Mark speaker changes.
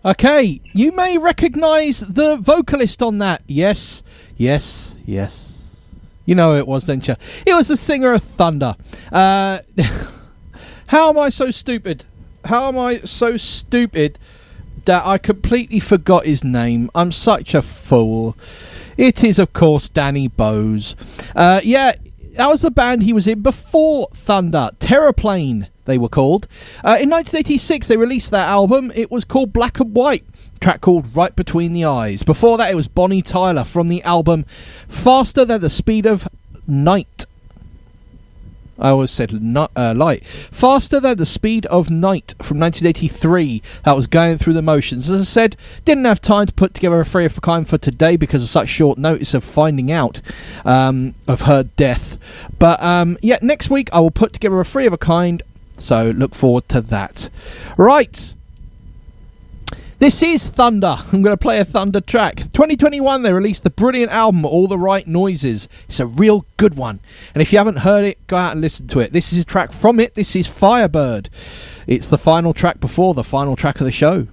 Speaker 1: Okay, you may recognise the vocalist on that. Yes, yes, yes. You know who it was, didn't you? It was the singer of Thunder. How am I so stupid? How am I so stupid that I completely forgot his name? I'm such a fool. It is, of course, Danny Bowes. Yeah, that was the band he was in before Thunder. Terraplane, they were called. In 1986, they released that album. It was called Black and White. A track called Right Between the Eyes. Before that, it was Bonnie Tyler from the album Faster Than the Speed of Night. I always said light. Faster Than the Speed of Night from 1983. That was Going Through the Motions. As I said, didn't have time to put together a free of a kind for today because of such short notice of finding out of her death. But yeah, next week I will put together a free of a kind, so look forward to that. Right. This is Thunder. I'm going to play a Thunder track. 2021, they released the brilliant album, All the Right Noises. It's a real good one. And if you haven't heard it, go out and listen to it. This is a track from it. This is Firebird. It's the final track before the final track of the show.